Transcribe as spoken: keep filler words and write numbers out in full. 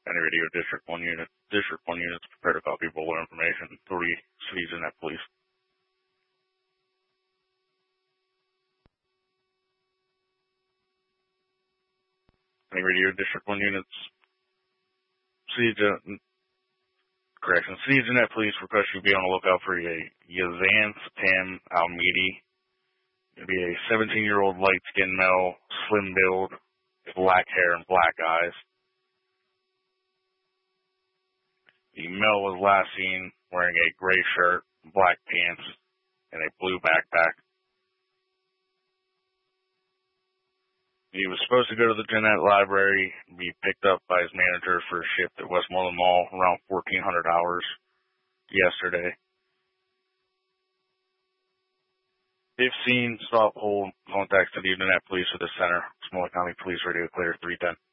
Any radio District one unit. District one units prepare to copy bullet information. Authority Cities and Net Police. Any radio District one units. Cities and Correction. Cities and Net Police request you be on the lookout for a Yazan Tam Almidi. It'll be a seventeen-year-old light-skinned male, slim build, black hair and black eyes. The male was last seen wearing a gray shirt, black pants, and a blue backpack. He was supposed to go to the Jeanette Library and be picked up by his manager for a shift at Westmoreland Mall around fourteen hundred hours yesterday. If seen, stop, hold, contact City of Jeanette Police or the Center. Smollett County Police Radio Clear three ten.